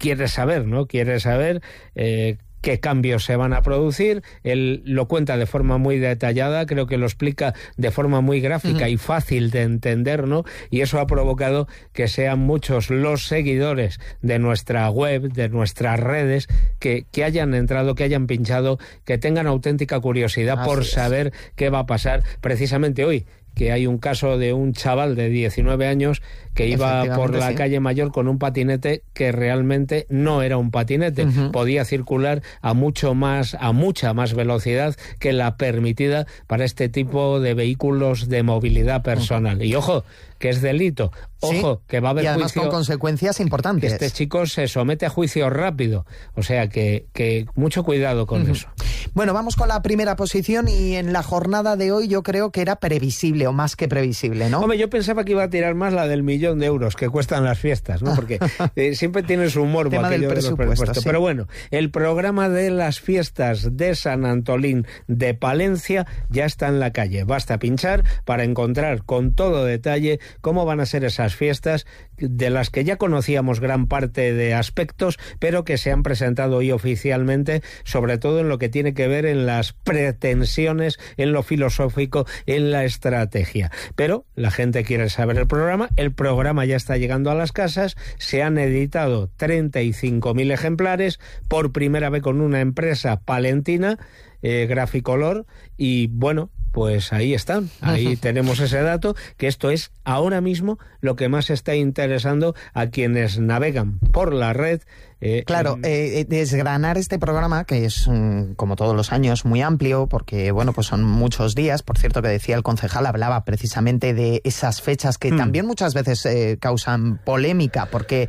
quiere saber, ¿no? Quiere saber qué cambios se van a producir. Él lo cuenta de forma muy detallada, creo que lo explica de forma muy gráfica y fácil de entender, ¿no? Y eso ha provocado que sean muchos los seguidores de nuestra web, de nuestras redes, que hayan entrado, que hayan pinchado, que tengan auténtica curiosidad por saber qué va a pasar precisamente hoy, que hay un caso de un chaval de 19 años que iba por la calle Mayor con un patinete que realmente no era un patinete, podía circular a mucha más velocidad que la permitida para este tipo de vehículos de movilidad personal. Y ojo, que es delito. Ojo, que va a haber juicio. Y además con consecuencias importantes. Este chico se somete a juicio rápido. O sea que mucho cuidado con eso. Bueno, vamos con la primera posición y en la jornada de hoy yo creo que era previsible o más que previsible, ¿no? Hombre, yo pensaba que iba a tirar más la del 1.000.000 de euros que cuestan las fiestas, ¿no? Porque siempre tiene su morbo tema aquello del presupuesto. Sí. Pero bueno, el programa de las fiestas de San Antolín de Palencia ya está en la calle. Basta pinchar para encontrar con todo detalle cómo van a ser esas fiestas de las que ya conocíamos gran parte de aspectos, pero que se han presentado hoy oficialmente, sobre todo en lo que tiene que ver en las pretensiones, en lo filosófico, en la estrategia. Pero la gente quiere saber el programa ya está llegando a las casas, se han editado 35.000 ejemplares, por primera vez con una empresa palentina, Graficolor, y bueno, pues ahí están, ahí tenemos ese dato, que esto es ahora mismo lo que más está interesando a quienes navegan por la red. Claro, desgranar este programa, que es, como todos los años, muy amplio, porque, bueno, pues son muchos días. Por cierto, que decía el concejal, hablaba precisamente de esas fechas que también muchas veces causan polémica, porque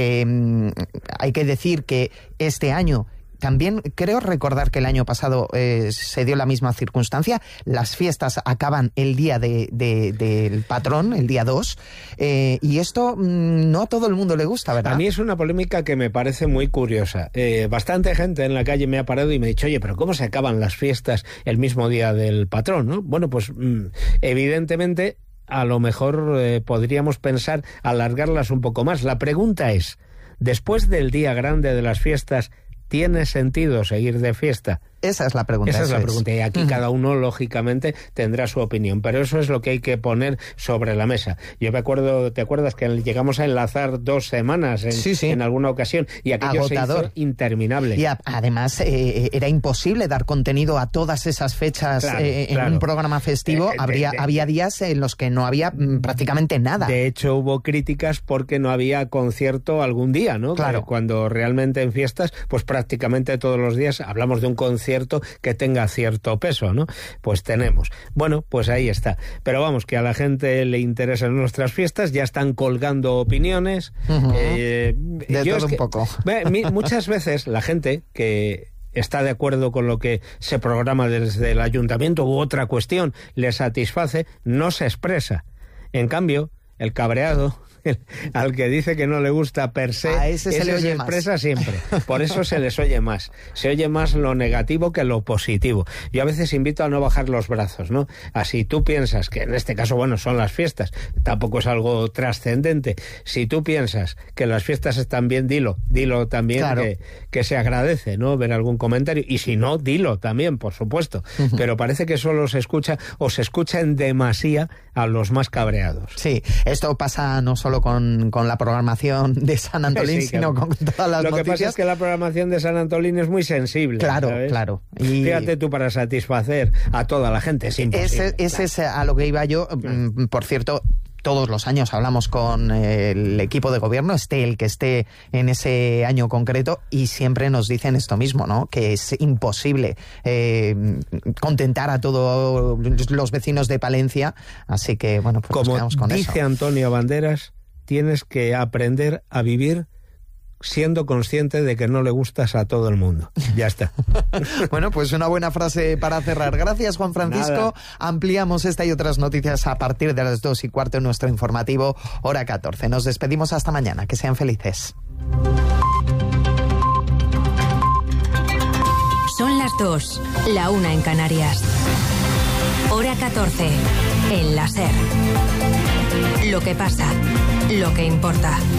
hay que decir que este año, también creo recordar que el año pasado se dio la misma circunstancia. Las fiestas acaban el día del patrón, el día 2, y esto no a todo el mundo le gusta, ¿verdad? A mí es una polémica que me parece muy curiosa. Bastante gente en la calle me ha parado y me ha dicho, oye, pero ¿cómo se acaban las fiestas el mismo día del patrón, ¿no? Bueno, pues evidentemente a lo mejor podríamos pensar alargarlas un poco más. La pregunta es, después del día grande de las fiestas, ¿tiene sentido seguir de fiesta? Esa es la pregunta. Esa es la pregunta, y aquí cada uno, lógicamente, tendrá su opinión, pero eso es lo que hay que poner sobre la mesa. Yo me acuerdo, ¿te acuerdas que llegamos a enlazar 2 semanas en alguna ocasión? Y aquello agotador. Se hizo interminable. Y además era imposible dar contenido a todas esas fechas en un programa festivo. Había días en los que no había prácticamente nada. De hecho, hubo críticas porque no había concierto algún día, ¿no? Claro. Cuando realmente en fiestas, pues prácticamente todos los días hablamos de un concierto que tenga cierto peso, ¿no? Pues tenemos. Bueno, pues ahí está. Pero vamos, que a la gente le interesan nuestras fiestas, ya están colgando opiniones. De todo un poco. Muchas veces la gente que está de acuerdo con lo que se programa desde el ayuntamiento u otra cuestión le satisface, no se expresa. En cambio, el cabreado, al que dice que no le gusta per se, a ese se le oye expresa más. Siempre. Por eso se les oye más. Se oye más lo negativo que lo positivo. Yo a veces invito a no bajar los brazos, ¿no? Así tú piensas que en este caso, bueno, son las fiestas, tampoco es algo trascendente. Si tú piensas que las fiestas están bien, dilo también, claro, que se agradece, ¿no? Ver algún comentario. Y si no, dilo también, por supuesto. Pero parece que solo se escucha en demasía a los más cabreados. Sí, esto pasa no solo con la programaón de San Antolín, sino con todas las noticias. Lo que pasa es que la programación de San Antolín es muy sensible. Claro, ¿sabes? claro. Y fíjate tú, para satisfacer a toda la gente es imposible. Ese es a lo que iba yo. Por cierto, todos los años hablamos con el equipo de gobierno, esté el que esté en ese año concreto, y siempre nos dicen esto mismo, ¿no? Que es imposible contentar a todos los vecinos de Palencia. Así que, bueno, pues nos quedamos con eso. Como dice Antonio Banderas, tienes que aprender a vivir siendo consciente de que no le gustas a todo el mundo. Ya está. Bueno, pues una buena frase para cerrar. Gracias, Juan Francisco. Nada. Ampliamos esta y otras noticias a partir de las 2:15 en nuestro informativo Hora 14. Nos despedimos hasta mañana. Que sean felices. Son las 2, la 1 en Canarias. Hora 14, en la SER. Lo que pasa, lo que importa.